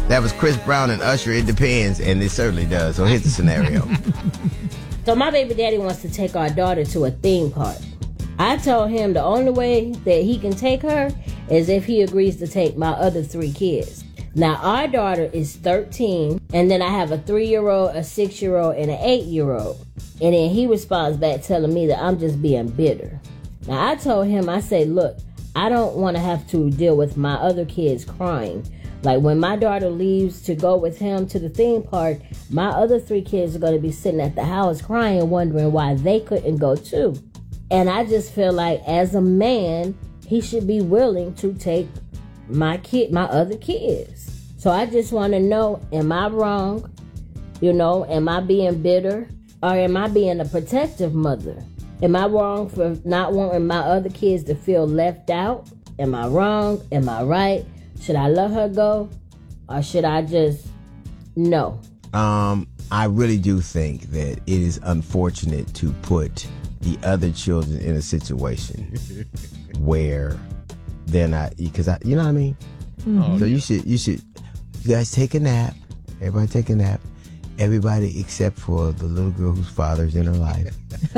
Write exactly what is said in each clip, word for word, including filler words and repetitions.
That was Chris Brown and Usher. It depends, and it certainly does. So here's the scenario. So my baby daddy wants to take our daughter to a theme park. I told him the only way that he can take her is if he agrees to take my other three kids. Now, our daughter is thirteen, and then I have a three-year-old, a six-year-old, and an eight-year-old. And then he responds back telling me that I'm just being bitter. Now, I told him, I say, look, I don't want to have to deal with my other kids crying. Like, when my daughter leaves to go with him to the theme park, my other three kids are going to be sitting at the house crying, wondering why they couldn't go too. And I just feel like, as a man, he should be willing to take my kid, my other kids. So I just want to know, am I wrong? You know, am I being bitter? Or am I being a protective mother? Am I wrong for not wanting my other kids to feel left out? Am I wrong? Am I right? Should I let her go? Or should I just no? Um, I really do think that it is unfortunate to put the other children in a situation where they're not, because I, you know what I mean? Mm-hmm. So you should, you should, you guys take a nap. Everybody take a nap. Everybody except for the little girl whose father's in her life.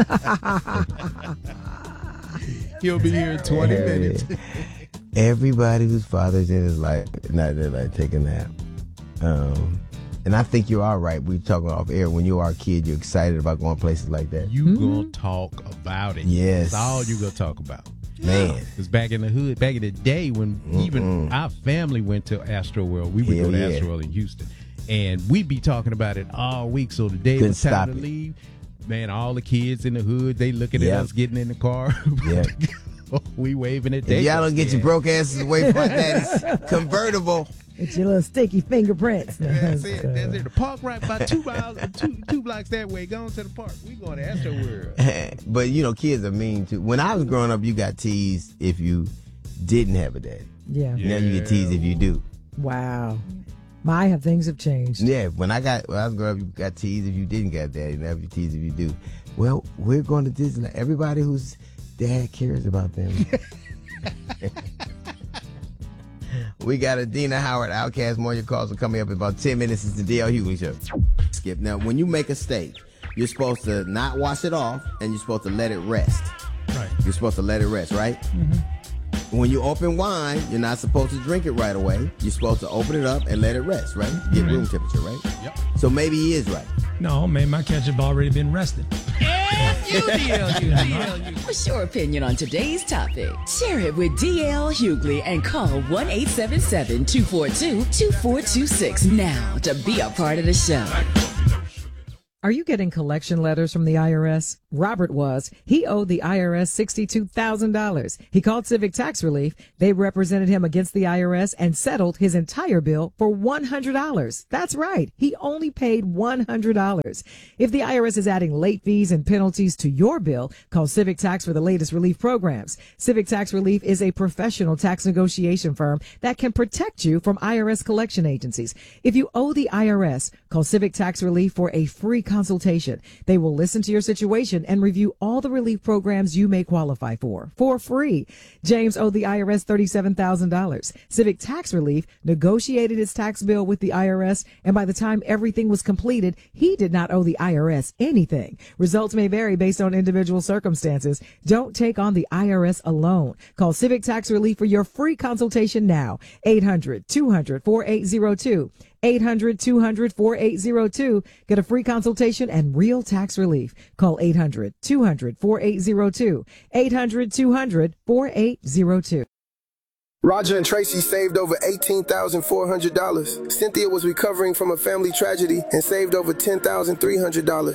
He'll be here in twenty minutes. Everybody whose father's in his life, not that like take a nap. Um, and I think you are right. We were talking off air. When you are a kid, you're excited about going places like that. You Mm-hmm. gonna talk about it. Yes. That's all you gonna talk about. Man. Because back in the hood, back in the day when Mm-mm. even our family went to Astro World, we would Hell go to yeah. Astro World in Houston. And we'd be talking about it all week. So the day it Couldn't was time stop to it. leave, man, all the kids in the hood, they looking Yep. at us getting in the car. Yeah. We waving at If y'all don't get your broke asses away from that convertible. It's your little sticky fingerprints. That's it. That's it. The park right about two miles, two two blocks that way. Going to the park. We going to Astro World. But you know, kids are mean too. When I was growing up, you got teased if you didn't have a daddy. Yeah. Yeah. Now you get teased if you do. Wow. My have things have changed. Yeah, when I got when I was growing up, you got teased if you didn't get a daddy. Now you teased if you do. Well, we're going to Disneyland. Everybody whose dad cares about them. We got Adina Howard, Outcast. More of your calls are coming up in about ten minutes. It's the D L Hughley Show. Skip. Now, when you make a steak, you're supposed to not wash it off, and you're supposed to let it rest. Right. You're supposed to let it rest, right? Mm-hmm. When you open wine, you're not supposed to drink it right away. You're supposed to open it up and let it rest, right? Get room temperature, right? Yep. So maybe he is right. No, man, my ketchup already been rested. You D L, you D L, you. What's your opinion on today's topic? Share it with D L Hughley and call one eight seven seven, two four two, two four two six now to be a part of the show. Are you getting collection letters from the I R S? Robert was. He owed the I R S sixty-two thousand dollars. He called Civic Tax Relief. They represented him against the I R S and settled his entire bill for one hundred dollars. That's right. He only paid one hundred dollars. If the I R S is adding late fees and penalties to your bill, call Civic Tax for the latest relief programs. Civic Tax Relief is a professional tax negotiation firm that can protect you from I R S collection agencies. If you owe the I R S, call Civic Tax Relief for a free consultation. They will listen to your situation and review all the relief programs you may qualify for, for free. James owed the I R S thirty-seven thousand dollars. Civic Tax Relief negotiated his tax bill with the I R S, and by the time everything was completed, he did not owe the I R S anything. Results may vary based on individual circumstances. Don't take on the I R S alone. Call Civic Tax Relief for your free consultation now. eight hundred, two hundred, four eight zero two. eight hundred, two hundred, four eight zero two. Get a free consultation and real tax relief. Call eight hundred, two hundred, four eight zero two. eight hundred, two hundred, four eight zero two. Roger and Tracy saved over eighteen thousand four hundred dollars. Cynthia was recovering from a family tragedy and saved over ten thousand three hundred dollars.